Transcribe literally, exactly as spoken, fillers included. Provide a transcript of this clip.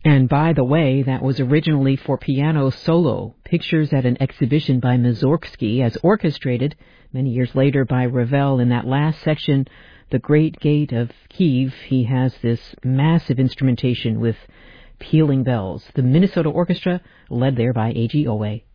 And by the way, that was originally for piano solo, pictures at an exhibition by Mussorgsky as orchestrated many years later by Ravel. In that last section, The Great Gate of Kiev, he has this massive instrumentation with pealing bells. The Minnesota Orchestra, led there by A G Owe.